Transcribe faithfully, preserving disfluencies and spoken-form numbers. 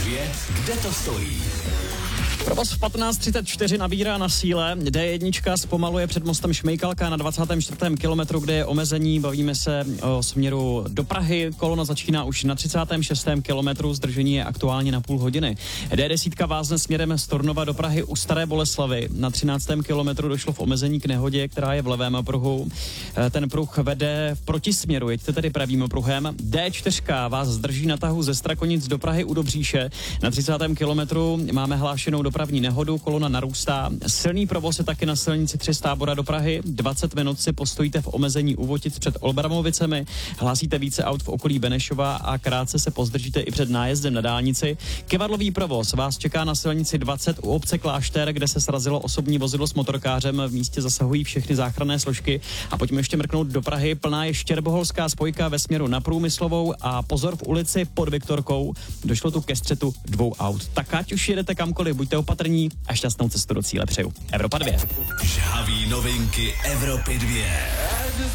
dvě, kde to stojí? Provoz v patnáct třicet čtyři nabírá na síle. D jedna zpomaluje před mostem Šmejkalka na dvacátém čtvrtém kilometru, kde je omezení. Bavíme se o směru do Prahy. Kolona začíná už na třicátém šestém kilometru. Zdržení je aktuálně na půl hodiny. D deset vázne směrem z Tornova do Prahy u Staré Boleslavy. Na třináctém kilometru došlo v omezení k nehodě, která je v levém pruhu. Ten pruh vede v protisměru. Jeďte tedy pravým pruhem. D čtyři vás zdrží na tahu ze Strakonic do Prahy u Dobříše. Na třicátém kilometru máme hlášenou dopravní nehodu, kolona narůstá. Silný provoz je taky na silnici tři z Tábora do Prahy. dvacet minut si postojíte v omezení u Votic před Olbramovicemi. Hlásíte více aut v okolí Benešova a krátce se pozdržíte i před nájezdem na dálnici. Kivadlový provoz vás čeká na silnici dvacet u obce Klášter, kde se srazilo osobní vozidlo s motorkářem. V místě zasahují všechny záchranné složky. A pojďme ještě mrknout do Prahy. Plná je Štěrboholská spojka ve směru na Průmyslovou a pozor v ulici pod Viktorkou. Došlo tu ke střetu dvou aut. Tak ať už jedete kamkoliv, buďte opatrní a šťastnou cestu do cíle přeju. Evropa dvě. Žhavý novinky Evropy dvě.